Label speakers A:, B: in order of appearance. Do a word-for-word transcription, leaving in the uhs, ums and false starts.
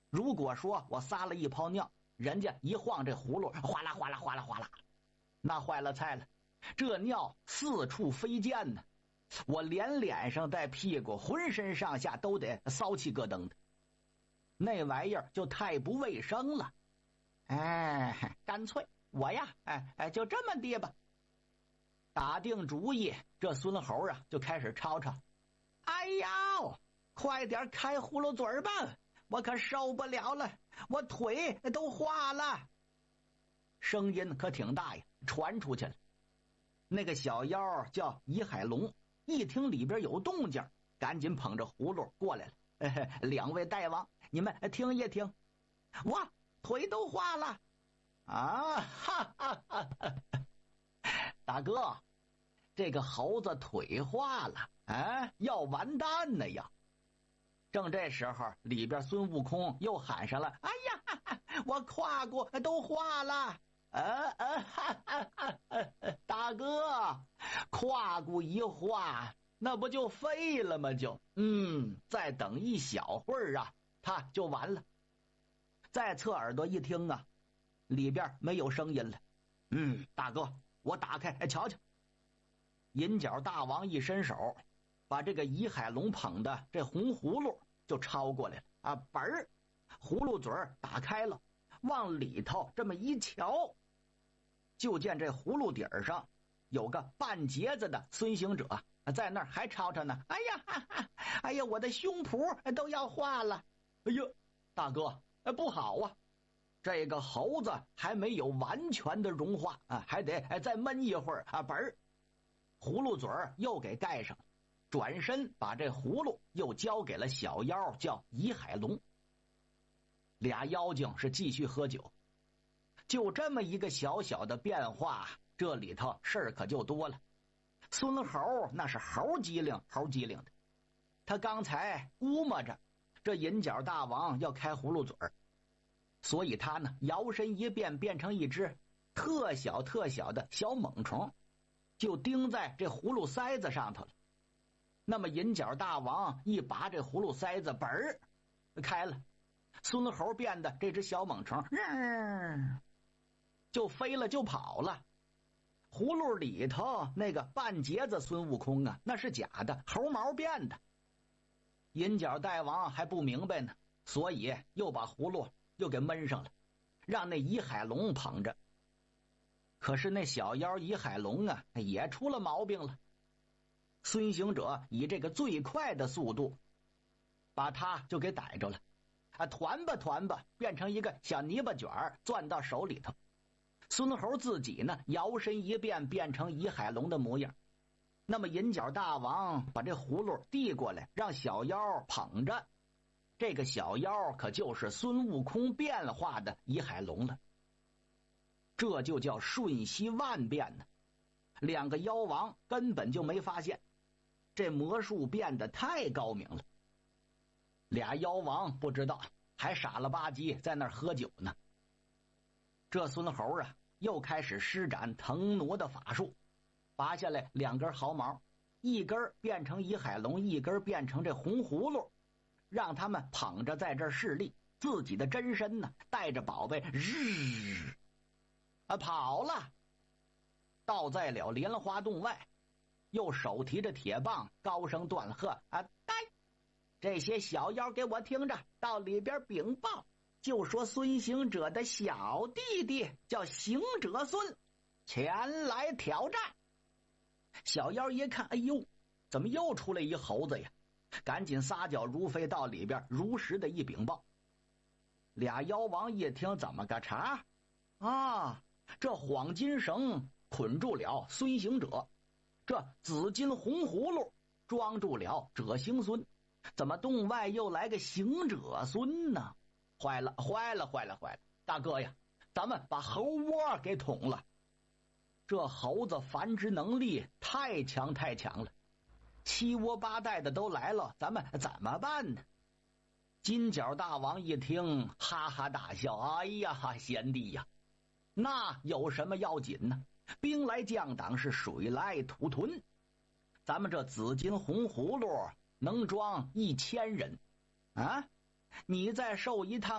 A: 如果说我撒了一泡尿，人家一晃这葫芦，哗啦哗啦哗啦哗啦，那坏了菜了，这尿四处飞溅呢，我连脸上带屁股浑身上下都得骚气咯噔的，那玩意儿就太不卫生了。哎，干脆我呀，哎哎，就这么的吧。打定主意，这孙猴啊就开始吵吵：“哎呀，快点开葫芦嘴吧，我可受不了了，我腿都化了。”声音可挺大呀，传出去了。那个小妖叫乙海龙，一听里边有动静，赶紧捧着葫芦过来了。哎，两位大王，你们听一听，我腿都化了啊！哈哈哈哈！大哥，这个猴子腿化了啊，要完蛋了呀！正这时候，里边孙悟空又喊上了：“哎呀，哈哈，我胯骨都化了！”啊啊哈哈哈哈！大哥，胯骨一化，那不就废了吗？就嗯，再等一小会儿啊，他就完了。再侧耳朵一听啊，里边没有声音了。嗯，大哥，我打开瞧瞧。银角大王一伸手，把这个乙海龙捧的这红葫芦就抄过来了啊！本儿，葫芦嘴打开了，往里头这么一瞧，就见这葫芦底儿上有个半截子的孙行者在那儿还吵吵呢。哎呀，哈哈，哎呀，我的胸脯都要化了！哎呀，大哥，不好啊！这个猴子还没有完全的融化啊，还得再焖一会儿啊！本儿，葫芦嘴又给盖上，转身把这葫芦又交给了小妖，叫乙海龙。俩妖精是继续喝酒。就这么一个小小的变化，这里头事儿可就多了。孙猴那是猴机灵猴机灵的，他刚才估摸着这银角大王要开葫芦嘴儿，所以他呢摇身一变，变成一只特小特小的小猛虫，就钉在这葫芦塞子上头了。那么银角大王一拔这葫芦塞子，本儿开了，孙猴变的这只小猛虫，嗯，就飞了，就跑了。葫芦里头那个半截子孙悟空啊，那是假的，猴毛变的。银角大王还不明白呢，所以又把葫芦又给闷上了，让那乙海龙捧着。可是那小妖乙海龙啊，也出了毛病了。孙行者以这个最快的速度，把他就给逮着了，啊，团吧团吧，变成一个小泥巴卷儿，攥到手里头。孙猴自己呢，摇身一变，变成乙海龙的模样。那么银角大王把这葫芦递过来，让小妖捧着。这个小妖可就是孙悟空变化的乙海龙了。这就叫瞬息万变呢。两个妖王根本就没发现，这魔术变得太高明了。俩妖王不知道，还傻了吧唧在那儿喝酒呢。这孙猴啊，又开始施展腾挪的法术，拔下来两根毫毛，一根变成乙海龙，一根变成这红葫芦，让他们捧着在这儿势力，自己的真身呢，带着宝贝，日啊跑了，到在了莲花洞外，又手提着铁棒，高声断喝：“啊，呆！这些小妖给我听着，到里边禀报，就说孙行者的小弟弟叫行者孙，前来挑战。”小妖一看，哎呦，怎么又出来一猴子呀？赶紧撒脚如飞到里边，如实的一禀报。俩妖王一听，怎么个茬啊？这黄金绳捆住了孙行者，这紫金红葫芦装住了者行孙，怎么洞外又来个行者孙呢？坏了坏了坏了坏了！大哥呀，咱们把猴窝给捅了。这猴子繁殖能力太强太强了，七窝八代的都来了，咱们怎么办呢？金角大王一听，哈哈大笑：“哎呀，贤弟呀，那有什么要紧呢？兵来将挡，是水来土屯。咱们这紫金红葫芦能装一千人啊！你再受一趟